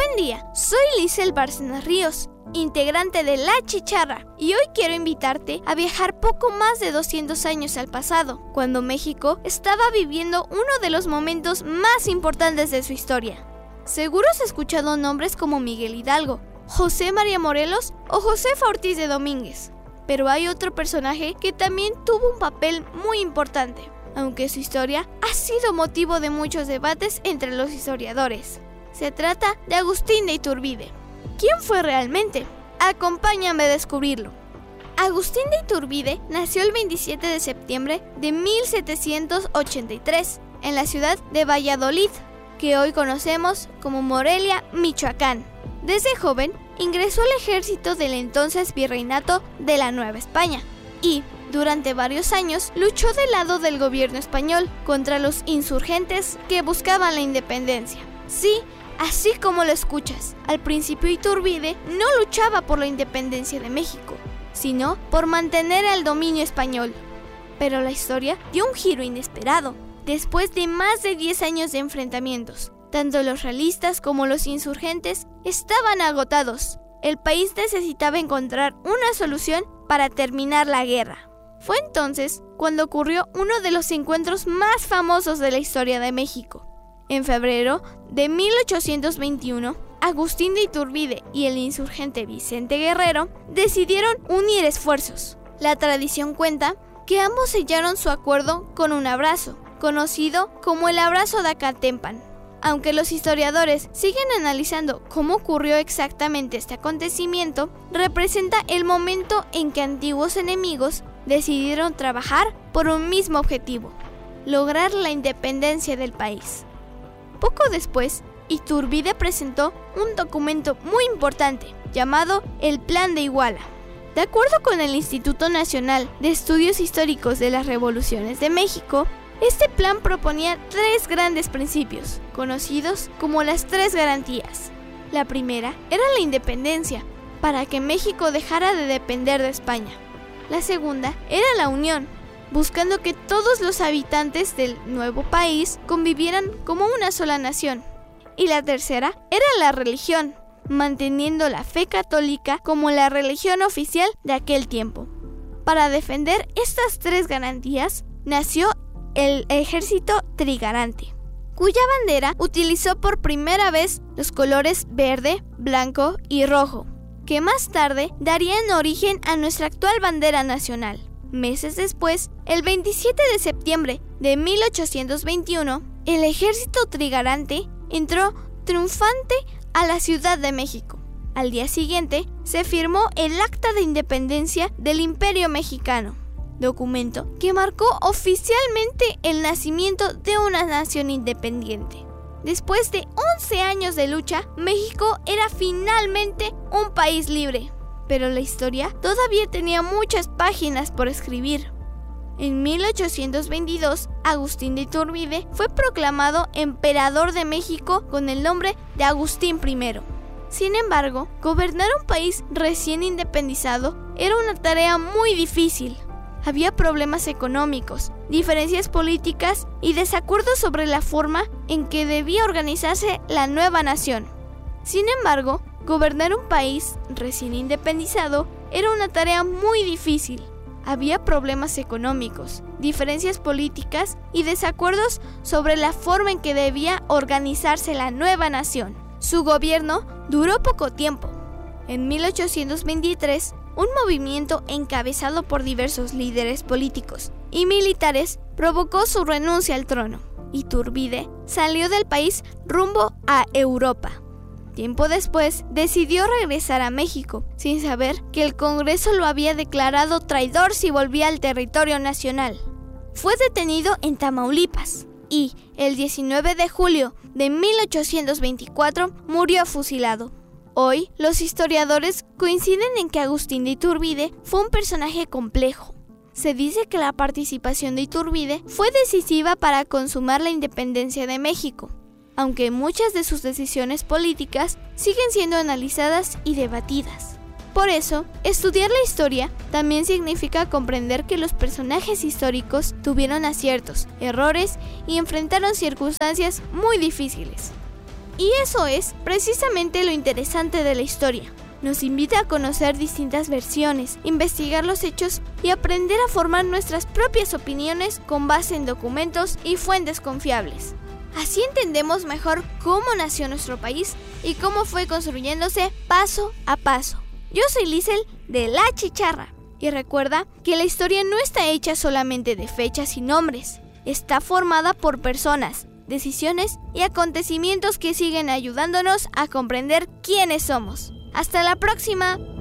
Buen día, soy Lisel Bárcenas Ríos, integrante de La Chicharra, y hoy quiero invitarte a viajar poco más de 200 años al pasado, cuando México estaba viviendo uno de los momentos más importantes de su historia. Seguro has escuchado nombres como Miguel Hidalgo, José María Morelos o Josefa Ortiz de Domínguez, pero hay otro personaje que también tuvo un papel muy importante, aunque su historia ha sido motivo de muchos debates entre los historiadores. Se trata de Agustín de Iturbide. ¿Quién fue realmente? Acompáñame a descubrirlo. Agustín de Iturbide nació el 27 de septiembre de 1783 en la ciudad de Valladolid, que hoy conocemos como Morelia, Michoacán. Desde joven ingresó al ejército del entonces virreinato de la Nueva España y, durante varios años, luchó del lado del gobierno español contra los insurgentes que buscaban la independencia. Sí, así como lo escuchas, al principio Iturbide no luchaba por la independencia de México, sino por mantener el dominio español. Pero la historia dio un giro inesperado. Después de más de 10 años de enfrentamientos, tanto los realistas como los insurgentes estaban agotados. El país necesitaba encontrar una solución para terminar la guerra. Fue entonces cuando ocurrió uno de los encuentros más famosos de la historia de México. En febrero de 1821, Agustín de Iturbide y el insurgente Vicente Guerrero decidieron unir esfuerzos. La tradición cuenta que ambos sellaron su acuerdo con un abrazo, conocido como el abrazo de Acatempan. Aunque los historiadores siguen analizando cómo ocurrió exactamente este acontecimiento, representa el momento en que antiguos enemigos decidieron trabajar por un mismo objetivo: lograr la independencia del país. Poco después, Iturbide presentó un documento muy importante llamado el Plan de Iguala. De acuerdo con el Instituto Nacional de Estudios Históricos de las Revoluciones de México, este plan proponía 3 grandes principios, conocidos como las 3 garantías. La primera era la independencia, para que México dejara de depender de España. La segunda era la unión, buscando que todos los habitantes del nuevo país convivieran como una sola nación. Y la tercera era la religión, manteniendo la fe católica como la religión oficial de aquel tiempo. Para defender estas 3 garantías, nació el Ejército Trigarante, cuya bandera utilizó por primera vez los colores verde, blanco y rojo, que más tarde darían origen a nuestra actual bandera nacional. Meses después, el 27 de septiembre de 1821, el Ejército Trigarante entró triunfante a la Ciudad de México. Al día siguiente, se firmó el Acta de Independencia del Imperio Mexicano, documento que marcó oficialmente el nacimiento de una nación independiente. Después de 11 años de lucha, México era finalmente un país libre. Pero la historia todavía tenía muchas páginas por escribir. En 1822, Agustín de Iturbide fue proclamado emperador de México con el nombre de Agustín I. Sin embargo, gobernar un país recién independizado era una tarea muy difícil. Había problemas económicos, diferencias políticas y desacuerdos sobre la forma en que debía organizarse la nueva nación. Sin embargo, gobernar un país recién independizado era una tarea muy difícil. Había problemas económicos, diferencias políticas y desacuerdos sobre la forma en que debía organizarse la nueva nación. Su gobierno duró poco tiempo. En 1823, un movimiento encabezado por diversos líderes políticos y militares provocó su renuncia al trono. Iturbide salió del país rumbo a Europa. Tiempo después, decidió regresar a México, sin saber que el Congreso lo había declarado traidor si volvía al territorio nacional. Fue detenido en Tamaulipas y, el 19 de julio de 1824, murió fusilado. Hoy, los historiadores coinciden en que Agustín de Iturbide fue un personaje complejo. Se dice que la participación de Iturbide fue decisiva para consumar la independencia de México, aunque muchas de sus decisiones políticas siguen siendo analizadas y debatidas. Por eso, estudiar la historia también significa comprender que los personajes históricos tuvieron aciertos, errores y enfrentaron circunstancias muy difíciles. Y eso es precisamente lo interesante de la historia. Nos invita a conocer distintas versiones, investigar los hechos y aprender a formar nuestras propias opiniones con base en documentos y fuentes confiables. Así entendemos mejor cómo nació nuestro país y cómo fue construyéndose paso a paso. Yo soy Lizel de La Chicharra y recuerda que la historia no está hecha solamente de fechas y nombres. Está formada por personas, decisiones y acontecimientos que siguen ayudándonos a comprender quiénes somos. ¡Hasta la próxima!